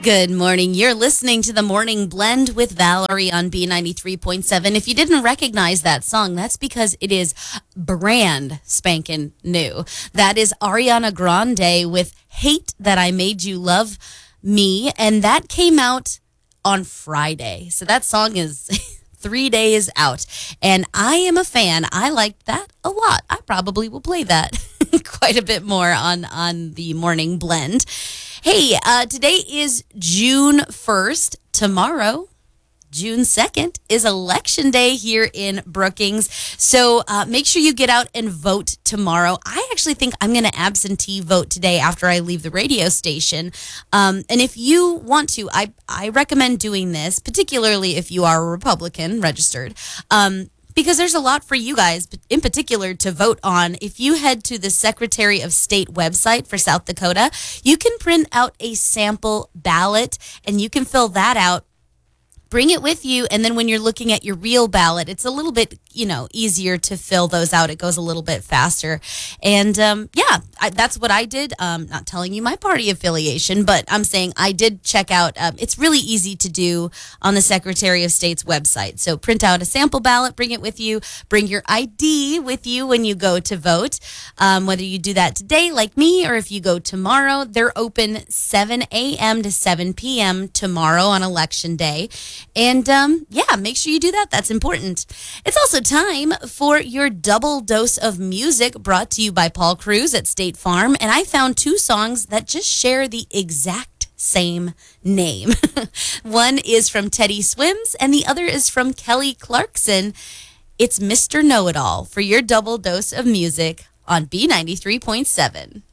Good morning. You're listening to the Morning Blend with Valerie on B93.7. If you didn't recognize that song, that's because it is brand spanking new. That is Ariana Grande with Hate That I Made You Love Me, and that came out on Friday. So that song is 3 days out, and I am a fan. I liked that a lot. I probably will play that quite a bit more on the Morning Blend. Hey, today is June 1st. Tomorrow, June 2nd, is Election Day here in Brookings. So make sure you get out and vote tomorrow. I actually think I'm going to absentee vote today after I leave the radio station. And if you want to, I recommend doing this, particularly if you are a Republican registered. Because there's a lot for you guys, in particular, to vote on. If you head to the Secretary of State website for South Dakota, you can print out a sample ballot and you can fill that out. Bring it with you, and then when you're looking at your real ballot, it's a little bit, easier to fill those out. It goes a little bit faster. And, that's what I did. Not telling you my party affiliation, but I'm saying I did check out. It's really easy to do on the Secretary of State's website. So print out a sample ballot, bring it with you, bring your ID with you when you go to vote. Whether you do that today like me or if you go tomorrow, they're open 7 a.m. to 7 p.m. tomorrow on Election Day. And make sure you do that. That's important. It's also time for your double dose of music brought to you by Paul Cruz at State Farm. And I found two songs that just share the exact same name. One is from Teddy Swims and the other is from Kelly Clarkson. It's Mr. Know-It-All for your double dose of music on B93.7.